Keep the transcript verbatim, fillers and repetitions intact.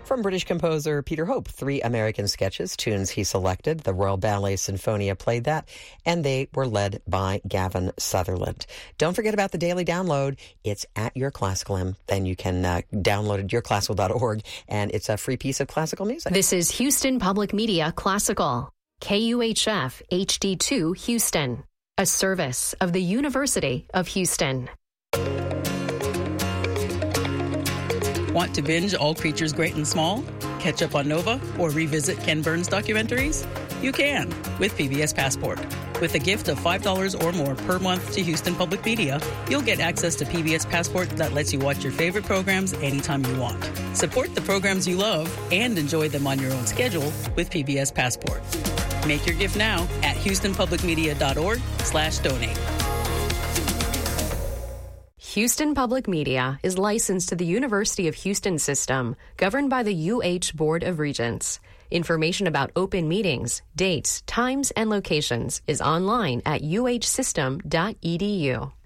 From British composer Peter Hope, three American sketches, tunes he selected. The Royal Ballet Sinfonia played that, and they were led by Gavin Sutherland. Don't forget about the daily download. It's at Your Classical, and you can uh, download it at your classical dot org, and it's a free piece of classical music. This is Houston Public Media Classical, K U H F H D two Houston, a service of the University of Houston. Want to binge All Creatures Great and Small, catch up on Nova, or revisit Ken Burns documentaries? You can with P B S Passport. With a gift of five dollars or more per month to Houston Public Media, you'll get access to P B S Passport that lets you watch your favorite programs anytime you want. Support the programs you love and enjoy them on your own schedule with P B S Passport. Make your gift now at houston public media dot org slash donate. Houston Public Media is licensed to the University of Houston system, governed by the U H Board of Regents. Information about open meetings, dates, times, and locations is online at u h system dot e d u.